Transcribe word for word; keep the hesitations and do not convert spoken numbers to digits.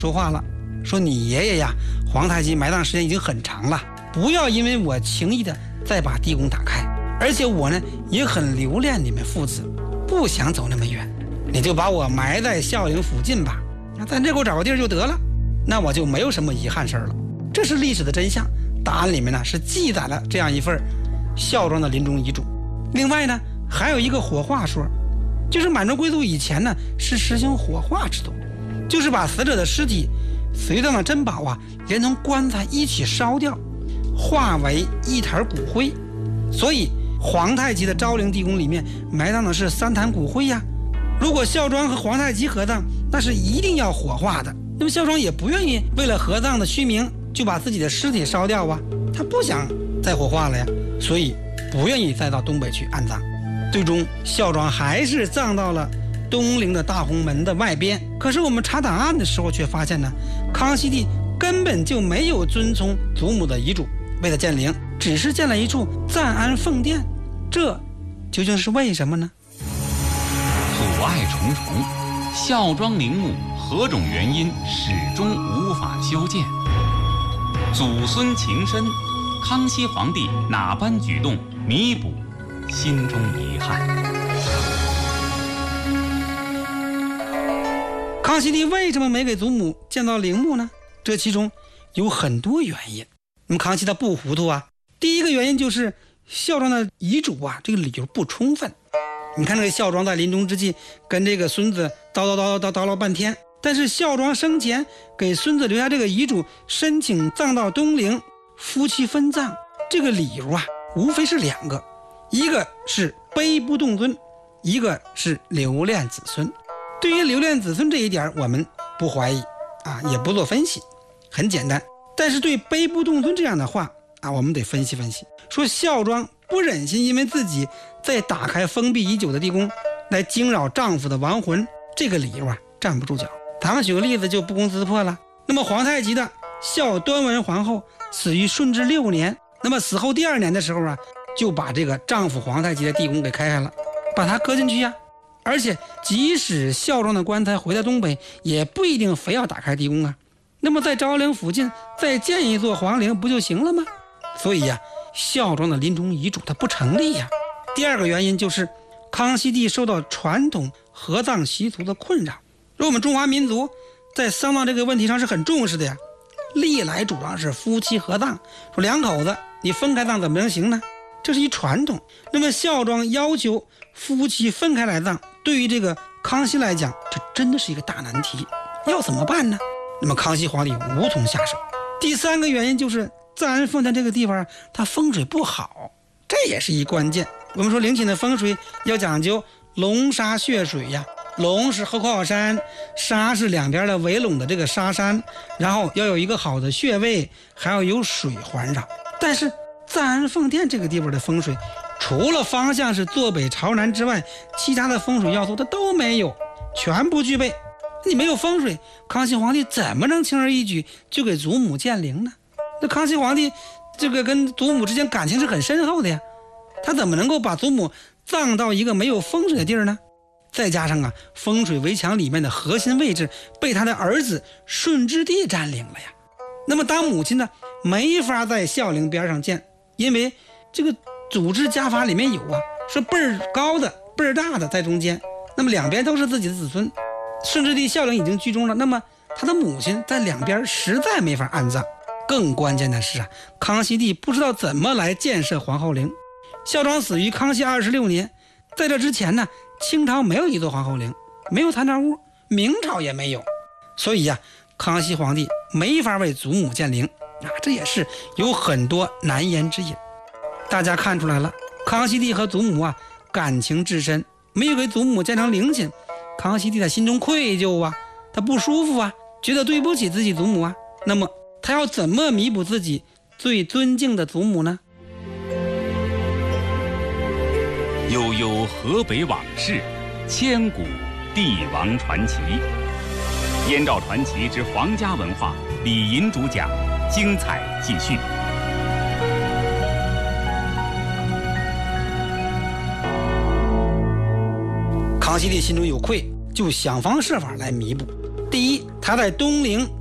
说话了，说你爷爷呀，皇太极埋葬时间已经很长了，不要因为我轻易的再把地宫打开，而且我呢也很留恋你们父子，不想走那么远，你就把我埋在孝陵附近吧，咱这块找个地儿就得了，那我就没有什么遗憾事儿了。这是历史的真相，答案里面呢是记载了这样一份孝庄的临终遗嘱。另外呢还有一个火化说，就是满洲贵族以前呢是实行火化制度，就是把死者的尸体随葬的珍宝啊连同棺材一起烧掉，化为一坛骨灰。所以皇太极的昭陵地宫里面埋葬的是三坛骨灰呀。如果孝庄和皇太极合葬，那是一定要火化的。那么孝庄也不愿意为了合葬的虚名就把自己的尸体烧掉啊，他不想再火化了呀，所以不愿意再到东北去安葬。最终孝庄还是葬到了东陵的大红门的外边。可是我们查档案的时候却发现呢，康熙帝根本就没有遵从祖母的遗嘱为他建陵，只是建了一处暂安奉殿，这究竟是为什么呢？ 阻碍重重，孝庄陵墓何种原因始终无法修建？祖孙情深，康熙皇帝哪般举动弥补心中遗憾？ 康熙帝为什么没给祖母建造陵墓呢？这其中有很多原因。那么康熙他不糊涂啊。第一个原因就是孝庄的遗嘱啊，这个理由不充分。你看这个孝庄在临终之际跟这个孙子叨叨叨叨叨叨唠半天，但是孝庄生前给孙子留下这个遗嘱，申请葬到东陵，夫妻分葬，这个理由啊无非是两个，一个是悲不动尊，一个是留恋子孙。对于留恋子孙这一点我们不怀疑啊，也不做分析，很简单。但是对悲不动尊这样的话啊，我们得分析分析。说孝庄不忍心因为自己再打开封闭已久的地宫来惊扰丈夫的亡魂，这个理由啊站不住脚。咱们举个例子就不攻自破了。那么皇太极的孝端文皇后死于顺治六年，那么死后第二年的时候啊，就把这个丈夫皇太极的地宫给开开了，把它搁进去呀。而且即使孝庄的棺材回到东北，也不一定非要打开地宫啊。那么在昭陵附近再建一座皇陵不就行了吗？所以呀、啊，孝庄的临终遗嘱它不成立呀。第二个原因就是康熙帝受到传统合葬习俗的困扰。说我们中华民族在丧葬这个问题上是很重视的呀，历来主张是夫妻合葬，说两口子你分开葬怎么能行呢？这是一传统。那么孝庄要求夫妻分开来葬，对于这个康熙来讲，这真的是一个大难题，要怎么办呢？那么康熙皇帝无从下手。第三个原因就是暂安奉殿这个地方它风水不好，这也是一关键。我们说陵寝的风水要讲究龙沙穴水呀，龙是后靠山，沙是两边的围拢的这个沙山，然后要有一个好的穴位，还要有水环绕。但是暂安奉殿这个地方的风水，除了方向是坐北朝南之外，其他的风水要素它都没有，全不具备。你没有风水，康熙皇帝怎么能轻而易举就给祖母建陵呢？那康熙皇帝这个跟祖母之间感情是很深厚的呀，他怎么能够把祖母葬到一个没有风水的地儿呢？再加上啊，风水围墙里面的核心位置被他的儿子顺治帝占领了呀。那么当母亲呢，没法在孝陵边上建，因为这个组织家法里面有啊，说辈儿高的辈儿大的在中间，那么两边都是自己的子孙。顺治帝孝陵已经居中了，那么他的母亲在两边实在没法安葬。更关键的是啊，康熙帝不知道怎么来建设皇后陵。孝庄死于康熙二十六年，在这之前呢，清朝没有一座皇后陵，没有参照物，明朝也没有，所以呀、啊，康熙皇帝没法为祖母建陵啊，这也是有很多难言之隐。大家看出来了，康熙帝和祖母啊感情至深，没有给祖母建成陵寝，康熙帝的心中愧疚啊，他不舒服啊，觉得对不起自己祖母啊。那么他要怎么弥补自己最尊敬的祖母呢？ 悠悠河北往事，千古帝王传奇。燕赵传奇之皇家文化，李银主讲，精彩继续。 康熙帝心中有愧，就想方设法来弥补。 第一，他在东陵